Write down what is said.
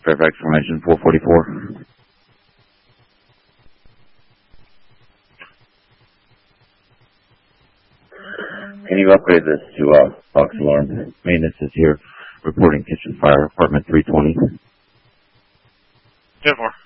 Fairfax Formation 444. Can you upgrade this to Fox Alarm? Maintenance is here, reporting kitchen fire, apartment 320. 10-4.